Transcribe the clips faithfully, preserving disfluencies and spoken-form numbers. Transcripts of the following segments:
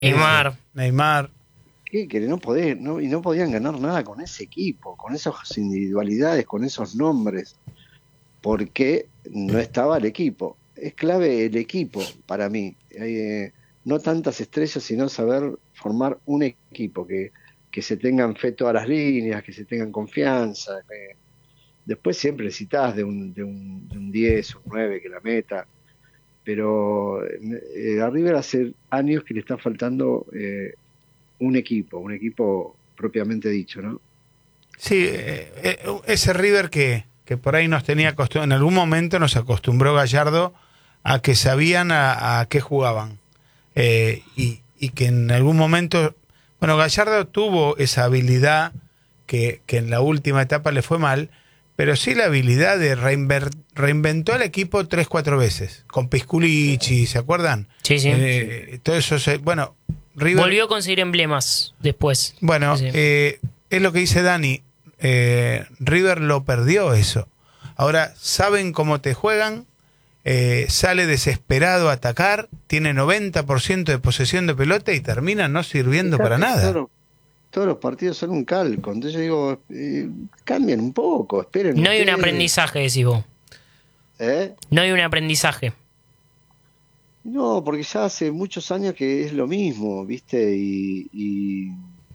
Neymar. Neymar. ¿Qué? Que no podés, no, y no podían ganar nada con ese equipo, con esas individualidades, con esos nombres, porque no estaba el equipo. Es clave el equipo para mí. Eh, no tantas estrellas, sino saber formar un equipo, que, que se tengan fe todas las líneas, que se tengan confianza. Que... Después siempre necesitas de un, de un, de un diez, un nueve que la meta, pero eh, a River hace años que le está faltando eh, un equipo, un equipo propiamente dicho, ¿no? Sí, eh, eh, ese River que, que por ahí nos tenía acostumbrado, en algún momento nos acostumbró Gallardo a que sabían a, a qué jugaban. Eh, y, y que en algún momento, bueno, Gallardo tuvo esa habilidad que, que en la última etapa le fue mal, pero sí la habilidad de reinver, reinventó el equipo tres, cuatro veces, con Pisculici, ¿se acuerdan? Sí, sí. Eh, todo eso, se, bueno, River... Volvió a conseguir emblemas después. Bueno, Sí. eh, es lo que dice Dani, eh, River lo perdió eso. Ahora saben cómo te juegan, eh, sale desesperado a atacar, tiene noventa por ciento de posesión de pelota y termina no sirviendo Fíjate, para nada. Todos, todos los partidos son un calco, entonces yo digo, eh, cambien un poco, esperen. No hay un ustedes. aprendizaje, decís vos. ¿Eh? No hay un aprendizaje. No, porque ya hace muchos años que es lo mismo, ¿viste? Y, y,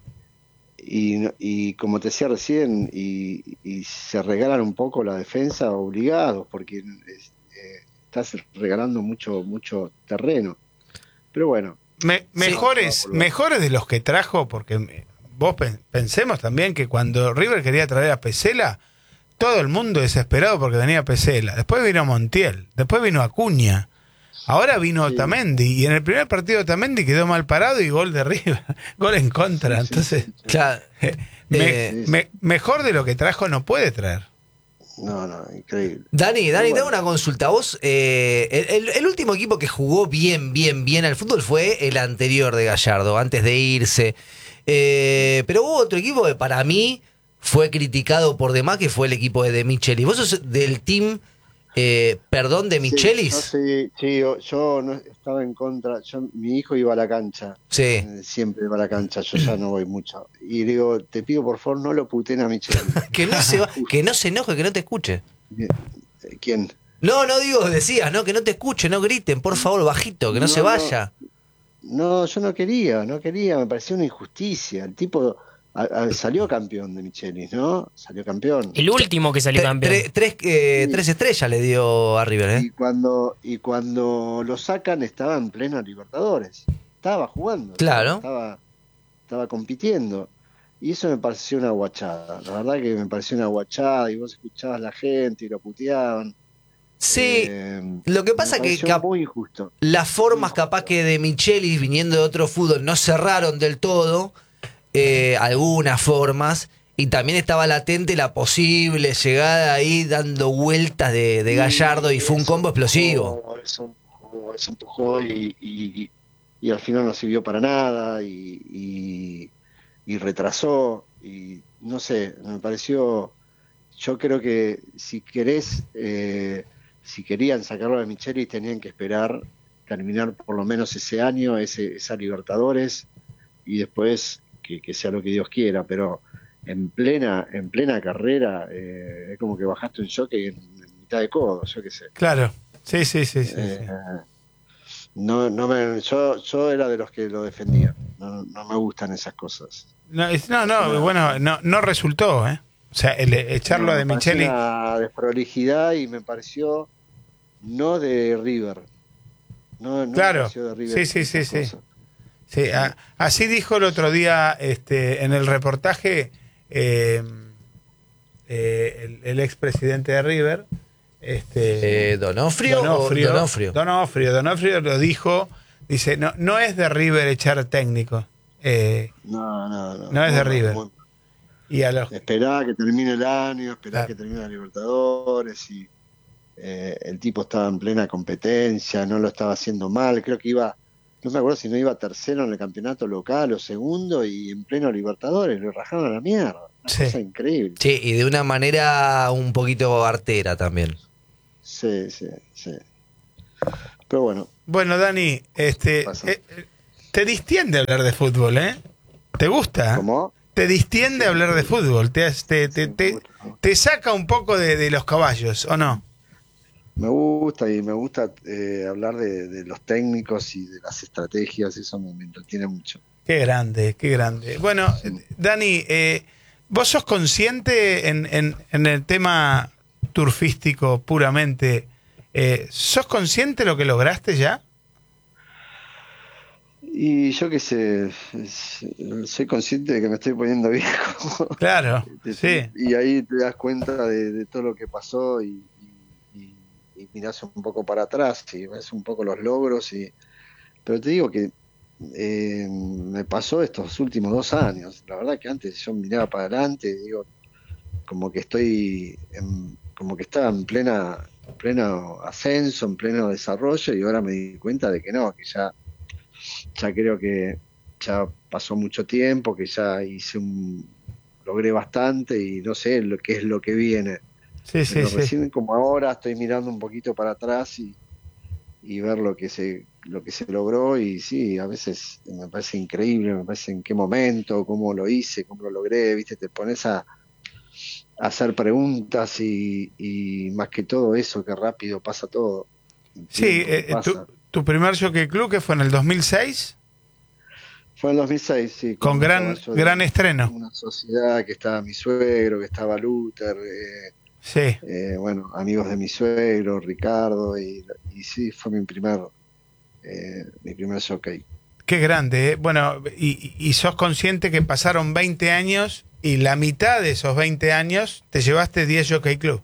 y, y como te decía recién, y, y se regalan un poco la defensa obligados, porque es, eh, estás regalando mucho, mucho terreno. Pero bueno. Me, mejores, sí. mejores de los que trajo, porque vos pensemos también que cuando River quería traer a Pesela, todo el mundo desesperado porque venía Pesela. Después vino Montiel, después vino Acuña. Ahora vino sí. Otamendi, y en el primer partido Otamendi quedó mal parado y gol de River, gol en contra. Sí, Entonces, sí, sí. Claro, me, eh, me, mejor de lo que trajo no puede traer. No, no, increíble. Dani, Dani, bueno. Tengo una consulta. Vos, eh, el, el último equipo que jugó bien, bien, bien al fútbol fue el anterior de Gallardo, antes de irse. Eh, pero hubo otro equipo que para mí fue criticado por demás, que fue el equipo de De Michelis. ¿Vos sos del team... Eh, perdón, de Michelis? Sí, yo, sí, sí, yo, yo no estaba en contra. Yo, mi hijo iba a la cancha. Sí. Eh, siempre iba a la cancha. Yo ya no voy mucho. Y digo, te pido por favor, no lo puten a Michelis. que, no se va, que no se enoje, que no te escuche. ¿Quién? No, no digo, decías, ¿no? Que no te escuche, no griten, por favor, bajito, que no, no se vaya. No, no, yo no quería, no quería. Me parecía una injusticia. El tipo... A, a, salió campeón de Michelis, ¿no? Salió campeón. El último que salió campeón. Tres, tres, eh, sí. tres estrellas le dio a River, ¿eh? Y cuando, y cuando lo sacan estaba en pleno Libertadores. Estaba jugando. Claro. Estaba, estaba compitiendo. Y eso me pareció una guachada. La verdad que me pareció una guachada. Y vos escuchabas a la gente y lo puteaban. Sí, eh, lo que pasa que muy injusto. Las formas capaz que de Michelis viniendo de otro fútbol no cerraron del todo. Eh, algunas formas, y también estaba latente la posible llegada ahí dando vueltas de, de Gallardo, y, y fue un combo explosivo. Eso empujó, eso empujó y, y, y al final no sirvió para nada y, y, y retrasó, y no sé, me pareció, yo creo que si querés, eh, si querían sacarlo de Michelis tenían que esperar terminar por lo menos ese año, ese, esa Libertadores, y después Que, que sea lo que Dios quiera, pero en plena en plena carrera eh, es como que bajaste un jockey en, en mitad de codo, yo qué sé. Claro, sí, sí, sí. sí, eh, sí. No, no me, yo, yo era de los que lo defendía. No, no me gustan esas cosas. No, no, no, no bueno, no, no resultó, ¿eh? O sea, el echarlo no, de Michelis. Una desprolijidad y me pareció no de River. No, no claro, me pareció de River. Sí, sí, sí, sí. Sí, a, así dijo el otro día este, en el reportaje eh, eh, el, el expresidente de River, este, eh, Donofrio, Donofrio, o Donofrio. Donofrio, Donofrio lo dijo, dice, no, no es de River echar técnico, eh, no, no, no, no es de no, River. Muy, y a los... Esperá que termine el año, esperá claro. que termine la Libertadores, y eh, el tipo estaba en plena competencia, no lo estaba haciendo mal, creo que iba... No me acuerdo si no iba tercero en el campeonato local o segundo, y en pleno Libertadores lo rajaron a la mierda. Una sí. cosa increíble. Sí, y de una manera un poquito artera también. Sí, sí, sí. Pero bueno. Bueno, Dani, este, eh, te distiende hablar de fútbol, ¿eh? ¿Te gusta? ¿Cómo? Te distiende hablar de fútbol, te, te, te, te, te saca un poco de, de los caballos, ¿o no? Me gusta y me gusta eh, hablar de, de los técnicos y de las estrategias, eso me, me entretiene mucho. Qué grande, qué grande. Bueno, Dani, eh, ¿vos sos consciente en, en, en el tema turfístico puramente? Eh, ¿Sos consciente de lo que lograste ya? Y yo qué sé, es- soy consciente de que me estoy poniendo viejo. Claro, sí. Y ahí te das cuenta de, de todo lo que pasó y, y, y- y mirás un poco para atrás y ves un poco los logros. Y, pero te digo que eh, me pasó estos últimos dos años. La verdad que antes yo miraba para adelante, digo, como que estoy, en- como que estaba en plena, pleno ascenso, en pleno desarrollo y ahora me di cuenta de que no, que ya ya creo que ya pasó mucho tiempo, que ya hice un, logré bastante y no sé lo que es lo que viene. Sí, sí, Pero sí. recién como ahora estoy mirando un poquito para atrás y, y ver lo que se lo que se logró y sí, a veces me parece increíble, me parece en qué momento, cómo lo hice, cómo lo logré, viste, te pones a, a hacer preguntas y, y más que todo eso, que rápido pasa todo. El Sí, tiempo que eh, pasa. tu, tu primer Jockey Club, que fue en el dos mil seis, Fue en dos mil seis, sí. con un gran, caballo de gran estreno. Una sociedad que estaba mi suegro, que estaba Luther, eh, Sí. eh, bueno, amigos de mi suegro, Ricardo, y, y sí, fue mi primer, eh, mi primer jockey. Qué grande, ¿eh? Bueno, y, y sos consciente que pasaron veinte años y la mitad de esos veinte años te llevaste diez Jockey Club.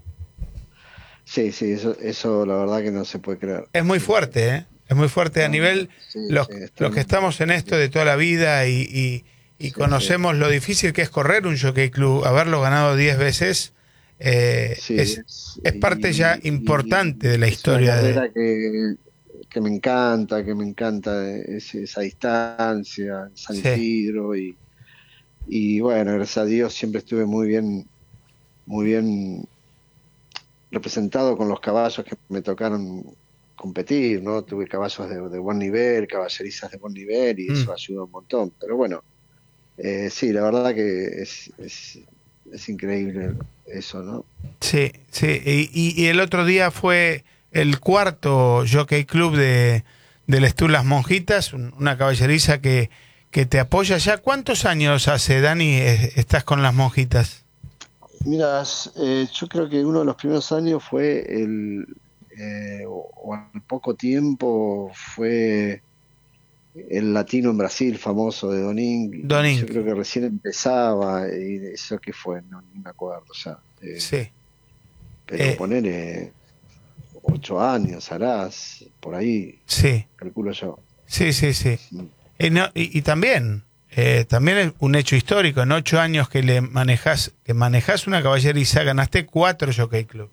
Sí, sí, eso, eso la verdad que no se puede creer. Es muy fuerte, ¿eh? Es muy fuerte a No, nivel, sí, los, sí, está los que bien. estamos en esto de toda la vida y, y, y Sí, conocemos lo difícil que es correr un Jockey Club, haberlo ganado diez veces, eh, Sí, es, es- es parte y- ya y- importante de la es una historia. De, carrera que, que me encanta, que me encanta es- esa distancia, San Sí. Isidro y, y bueno, gracias a Dios siempre estuve muy bien, muy bien representado con los caballos que me tocaron competir, ¿no? Tuve caballos de, de buen nivel, caballerizas de buen nivel y eso Mm. ayuda un montón. Pero bueno, eh, sí, la verdad que es, es, es increíble eso, ¿no? Sí, sí. Y, y- y el otro día fue el cuarto Jockey Club de, del Estul Las Monjitas, un- una caballeriza que, que te apoya ya. ¿Cuántos años hace, Dani, eh, estás con Las Monjitas? Mira, eh, yo creo que uno de los primeros años fue el, eh, o, o al poco tiempo fue el latino en Brasil famoso de Donin. Donin. Yo creo que recién empezaba y eso que fue, no ni me acuerdo ya. Eh, Sí. pero Eh, ponele ocho años harás, por ahí, Sí, calculo yo. sí, sí, sí. Mm. Y, no- y- y también, eh, también es un hecho histórico. En ocho años que le manejas, que manejás una caballeriza, ganaste cuatro Jockey Club.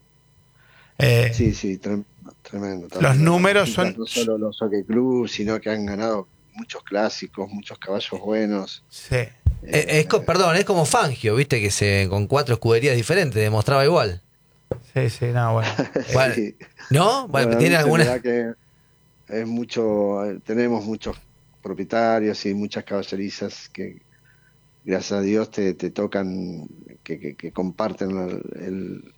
Eh, Sí, sí, trem- tremendo. Los tremendo. números Las son- monjitas, no solo los Jockey Club, sino que han ganado muchos clásicos, muchos caballos buenos. sí. Eh, es co- perdón, es como Fangio, viste, que se con cuatro escuderías diferentes demostraba igual. Sí, sí, no, bueno. Bueno, Sí. ¿no? Bueno, Bueno, ¿tiene viste, alguna? mirá que es mucho, eh, tenemos muchos propietarios y muchas caballerizas que, gracias a Dios, te, te tocan, que, que, que comparten el, el,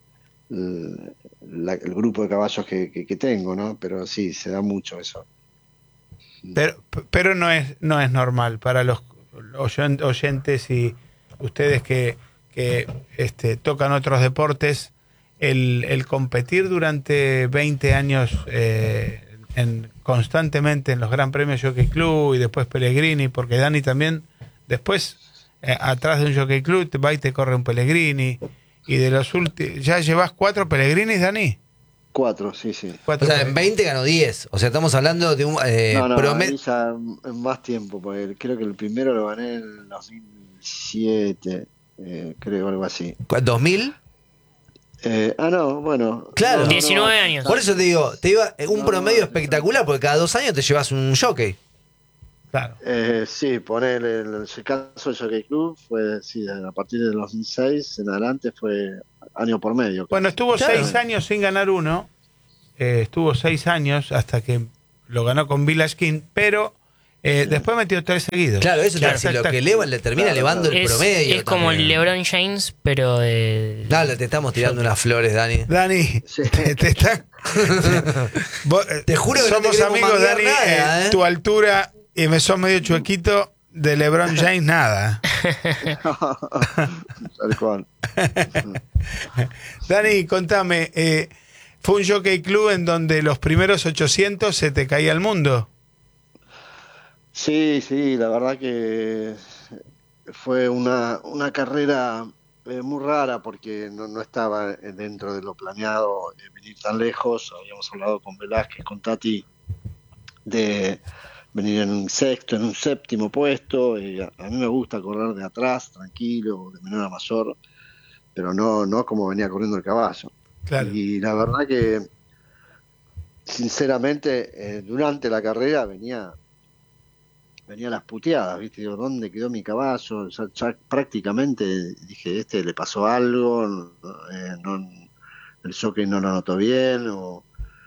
el- la- el grupo de caballos que, que, que tengo, ¿no? Pero sí, se da mucho eso. Pero, pero no es no es normal para los oyen- oyentes y ustedes que, que este, tocan otros deportes el, el competir durante veinte años eh, en, constantemente en los Gran Premios Jockey Club y después Pellegrini, porque Dani también después eh, atrás de un Jockey Club te va y te corre un Pellegrini y de los últimos ya llevas cuatro Pellegrinis, Dani. Cuatro, sí, sí. O Cuatro sea, en Pellegrinis. veinte ganó diez. O sea, estamos hablando de un eh, no, no, promedio. ahí ya en más tiempo, porque creo que el primero lo gané en el dos mil siete, eh, creo, algo así. ¿dos mil? Eh, ah, no, bueno. Claro. no, no, diecinueve no, años. Por eso te digo, te iba eh, un No, promedio no, espectacular, porque cada dos años te llevas un jockey. Claro. Eh, sí, poner el, el caso del Jockey Club fue, sí, a partir del dos mil seis en adelante fue año por medio. Bueno, estuvo Claro. seis años sin ganar uno. Eh, estuvo seis años hasta que lo ganó con Village King, pero Eh, después metió tres seguidos. Claro, eso Claro, te hace, lo exacto. que eleva le termina Claro, elevando el Es, promedio. es como el también. LeBron James, pero de. Dale, te estamos tirando unas flores, Dani. Dani, Sí. te, te está- Vos, eh, Te juro que no te somos queremos amigos, manguear Dani. nada, eh, ¿eh? Tu altura y me sos medio chuequito, de LeBron James nada. Tal cual. Dani, contame, eh, ¿fue un Jockey Club en donde los primeros ochocientos se te caía el mundo? Sí, sí, la verdad que fue una, una carrera eh, muy rara porque no, no estaba dentro de lo planeado eh, venir tan lejos. Habíamos hablado con Velázquez, con Tati, de venir en un sexto, en un séptimo puesto. Eh, a, a mí me gusta correr de atrás, tranquilo, de menor a mayor, pero no, no como venía corriendo el caballo. Claro. Y la verdad que, sinceramente, eh, durante la carrera venía venía las puteadas, ¿viste? Digo, ¿dónde quedó mi caballo? Ya, ya prácticamente dije, este le pasó algo, no, eh, no- el jockey no lo notó bien, o-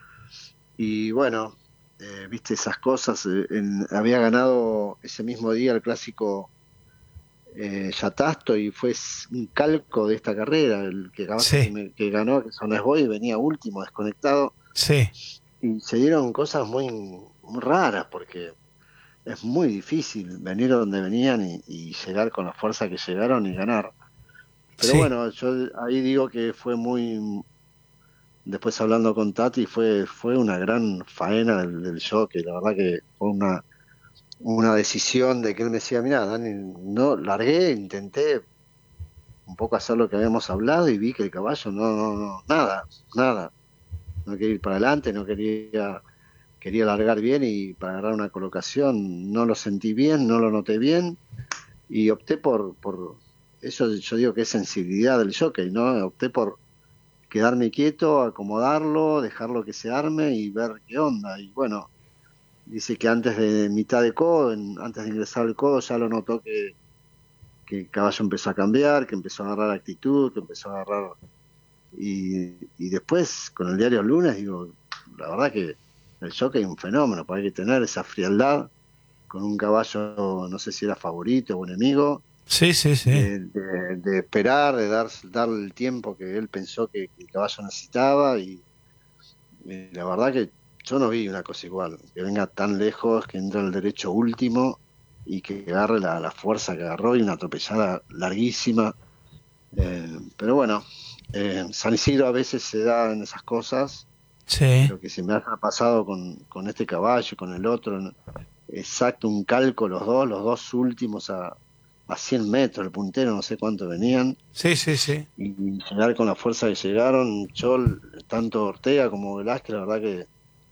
y bueno, eh, viste esas cosas. eh, en- había ganado ese mismo día el clásico eh, Yatasto y fue s- un calco de esta carrera, el que, caballo Sí. que, me- que ganó, que son Boy, venía último, desconectado, Sí, y se dieron cosas muy, muy raras, porque es muy difícil venir donde venían y, y llegar con la fuerza que llegaron y ganar. Pero sí. bueno, yo ahí digo que fue muy, después hablando con Tati, fue, fue una gran faena del, del jockey, la verdad que fue una, una decisión de que él me decía, mira, Dani, no, largué, intenté un poco hacer lo que habíamos hablado y vi que el caballo no, no, no, nada, nada, no quería ir para adelante, no quería quería largar bien y para agarrar una colocación no lo sentí bien, no lo noté bien y opté por, por eso yo digo que es sensibilidad del jockey, ¿no? Opté por quedarme quieto, acomodarlo, dejarlo que se arme y ver qué onda. Y bueno, dice que antes de mitad de codo, en- antes de ingresar al codo ya lo notó que, que el caballo empezó a cambiar, que empezó a agarrar actitud, que empezó a agarrar... Y, y después con el diario lunes digo, la verdad que el jockey es un fenómeno, porque hay que tener esa frialdad con un caballo, no sé si era favorito o enemigo, Sí, sí, sí. de, de- de esperar, de dar, darle el tiempo que él pensó que, que el caballo necesitaba y, y la verdad que yo no vi una cosa igual, que venga tan lejos, que entre al derecho último y que agarre la, la fuerza que agarró y una atropellada larguísima. Eh, pero bueno, eh, San Isidro a veces se da en esas cosas. Sí. Lo que se me ha pasado con, con este caballo, con el otro, ¿no? Exacto, un calco los dos, los dos últimos a, a cien metros, el puntero no sé cuánto venían, Sí, sí, sí. y llegar con la fuerza que llegaron, yo, tanto Ortega como Velázquez, la verdad que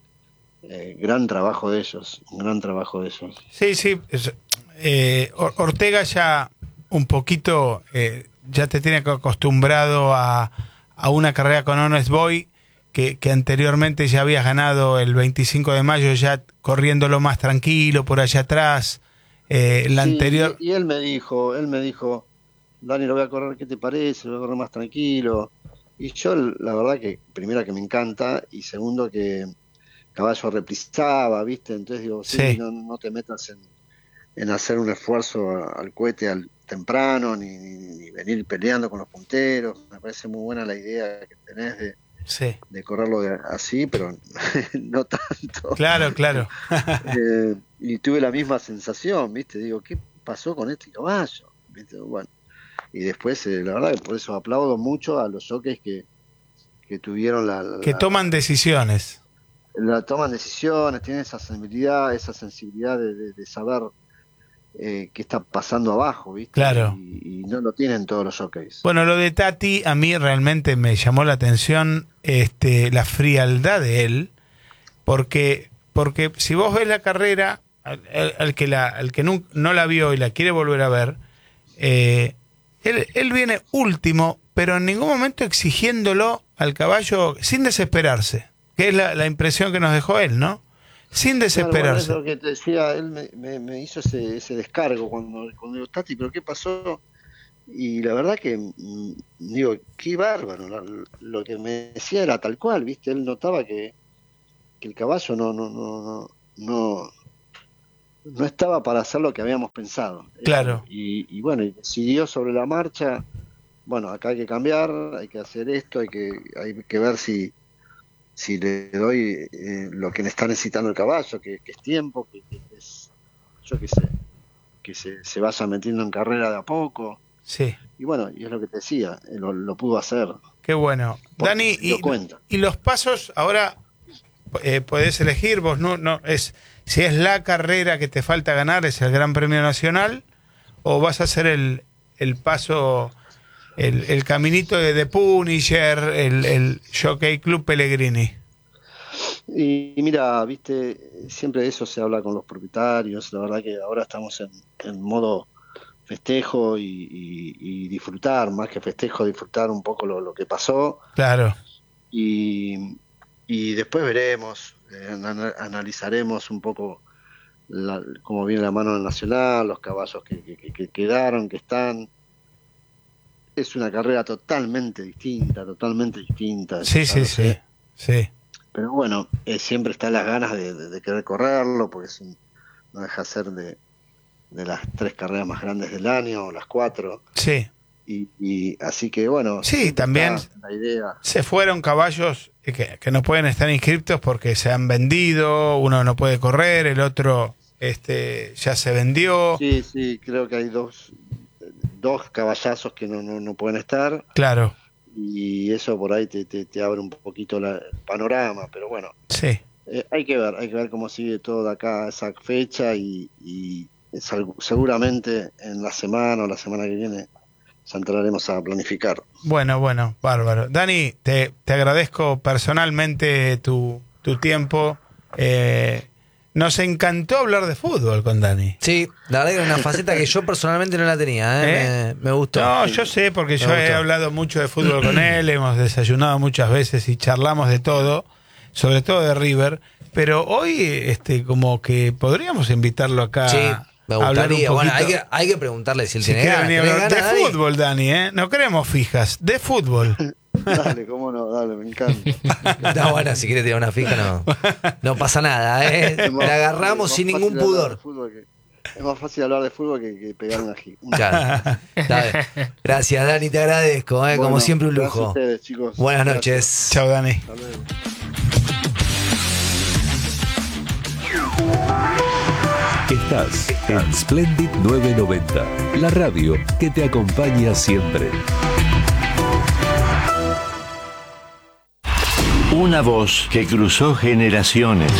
eh, gran trabajo de ellos, un gran trabajo de ellos. Sí, sí. es- eh, Or- Ortega ya un poquito, eh, ya te tiene acostumbrado a, a una carrera con Honest Boy, que, que anteriormente ya habías ganado el veinticinco de mayo, ya corriéndolo más tranquilo por allá atrás. Eh, la Sí, anterior... y, y él me dijo, él me dijo, Dani, lo voy a correr, ¿qué te parece? Lo voy a correr más tranquilo. Y yo, la verdad que, primero que me encanta, y segundo que caballo reprisaba, ¿viste? Entonces digo, sí, Sí. no, no te metas en, en hacer un esfuerzo a- al cohete al temprano, ni, ni, ni venir peleando con los punteros. Me parece muy buena la idea que tenés de, Sí. de correrlo de- así, pero no tanto. Claro, claro. Eh, y tuve la misma sensación, ¿viste? Digo, ¿qué pasó con este caballo? ¿Viste? Bueno, y después, eh, la verdad que por eso aplaudo mucho a los jockeys que, que tuvieron la, Que la, toman decisiones. la toman decisiones, tienen esa sensibilidad, esa sensibilidad de, de- de saber eh, qué está pasando abajo, ¿viste? Claro. Y, y no lo tienen todos los jockeys. Bueno, lo de Tati a mí realmente me llamó la atención, este, la frialdad de él, porque, porque si vos ves la carrera, al, al- al que la, al que nun- no la vio y la quiere volver a ver, eh, él, él viene último, pero en ningún momento exigiéndolo al caballo sin desesperarse, que es la, la impresión que nos dejó él, ¿no? Sin Claro, bueno, desesperarse. es lo que te decía, él me, me- me hizo ese, ese descargo cuando, cuando digo, Tati, ¿pero qué pasó? Y la verdad que, mm, digo, qué bárbaro, lo, lo que me decía era tal cual, ¿viste? Él notaba que, que el caballo no, no, no, no, no, no estaba para hacer lo que habíamos pensado. Claro. Y, y bueno, y decidió sobre la marcha, bueno, acá hay que cambiar, hay que hacer esto, hay que, hay que ver si, si le doy eh, lo que le está necesitando el caballo, que, que es tiempo, que, que es, yo qué sé, que se, se vaya metiendo en carrera de a poco. Sí. Y bueno, y es lo que te decía, lo, lo pudo hacer. Qué bueno. Dani, y, y los pasos, ahora eh, podés elegir, vos no, no, es si es la carrera que te falta ganar, es el Gran Premio Nacional, o vas a hacer el, el paso, el, el caminito de The Punisher, el, el Jockey Club Pellegrini. Y, y mira, viste, siempre de eso se habla con los propietarios, la verdad que ahora estamos en, en modo festejo y, y, y disfrutar, más que festejo, disfrutar un poco lo, lo que pasó. Claro. Y, y después veremos, eh, an- analizaremos un poco la, cómo viene la mano del Nacional, los caballos que, que, que quedaron, que están. Es una carrera totalmente distinta, totalmente distinta. Sí, sí, sí, sí. Pero bueno, eh, siempre están las ganas de, de, de querer correrlo, porque es un, no deja de ser de, de las tres carreras más grandes del año, o las cuatro. Sí. Y, y así que bueno. Sí, también la idea. Se fueron caballos que, que no pueden estar inscriptos porque se han vendido, uno no puede correr, el otro este ya se vendió. Sí, sí, creo que hay dos, dos caballazos que no, no, no pueden estar. Claro. Y eso por ahí te, te, te abre un poquito la, el panorama, pero bueno. Sí. Eh, hay que ver, hay que ver cómo sigue todo de acá a esa fecha y, y es algo, seguramente en la semana o la semana que viene entraremos a planificar. Bueno, bueno, bárbaro. Dani, te, te agradezco personalmente tu, tu tiempo. Eh, nos encantó hablar de fútbol con Dani. Sí, la verdad que era una faceta que yo personalmente no la tenía, ¿eh? ¿Eh? Me, me gustó. No, yo sé, porque me yo gustó. he hablado mucho de fútbol con él, hemos desayunado muchas veces y charlamos de todo, sobre todo de River, pero hoy este como que podríamos invitarlo acá. Sí. Me gustaría, bueno, hay que, hay que preguntarle si él si tiene ganas. venir a hablar ¿Tiene de ganas, Dani? fútbol, Dani, ¿eh? No queremos fijas, de fútbol. Dale, cómo no, dale, me encanta. No, bueno, si quiere tirar una fija, no, no pasa nada, ¿eh? Es más- La agarramos es sin más ningún fácil hablar de pudor. fútbol que- es más fácil hablar de fútbol que, que pegar una gira. Claro. Dale. Gracias, Dani, te agradezco, ¿eh? Como Bueno, siempre, un gracias a lujo. ustedes, chicos. Buenas Gracias. noches. Chao, Dani. Hasta luego. Estás en Splendid novecientos noventa, la radio que te acompaña siempre. Una voz que cruzó generaciones.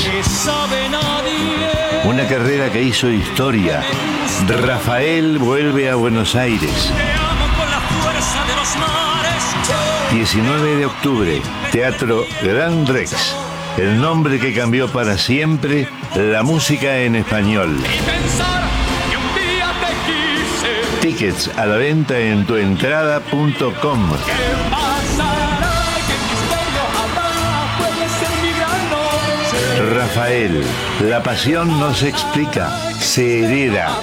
Una carrera que hizo historia. Rafael vuelve a Buenos Aires. diecinueve de octubre, Teatro Gran Rex. El nombre que cambió para siempre la música en español. Tickets a la venta en tuentrada punto com. Rafael, la pasión no se explica, se hereda.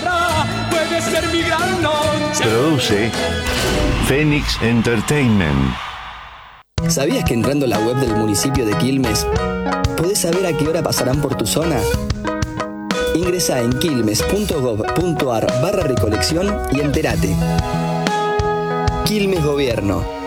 Produce Phoenix Entertainment. ¿Sabías que entrando a la web del municipio de Quilmes podés saber a qué hora pasarán por tu zona? Ingresá en quilmes punto gov punto ar barra recolección y entérate. Quilmes Gobierno.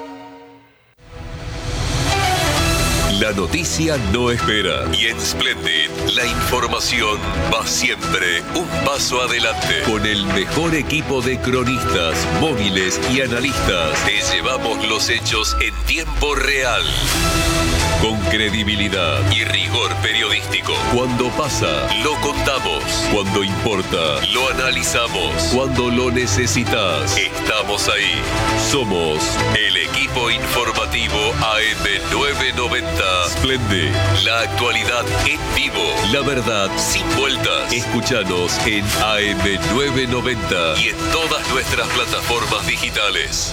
La noticia no espera y en Splendid la información va siempre un paso adelante. Con el mejor equipo de cronistas, móviles y analistas, te llevamos los hechos en tiempo real. Con credibilidad y rigor periodístico. Cuando pasa, lo contamos. Cuando importa, lo analizamos. Cuando lo necesitas, estamos ahí. Somos el equipo informativo A M novecientos noventa. Splendid, la actualidad en vivo. La verdad sin vueltas. Escúchanos en A M novecientos noventa y en todas nuestras plataformas digitales.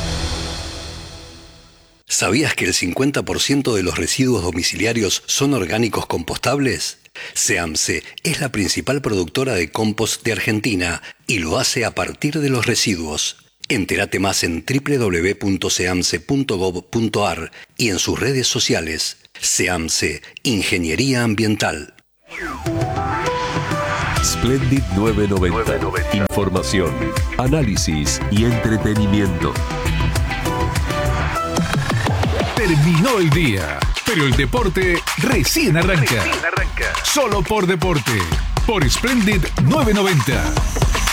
¿Sabías que el cincuenta por ciento de los residuos domiciliarios son orgánicos compostables? SEAMSE es la principal productora de compost de Argentina y lo hace a partir de los residuos. Entérate más en doble u doble u doble u punto seamse punto gov punto ar y en sus redes sociales. SEAMSE, Ingeniería Ambiental. Splendid novecientos noventa. Información, análisis y entretenimiento. Terminó el día, pero el deporte recién arranca. Recién arranca. Solo por deporte, por Splendid novecientos noventa.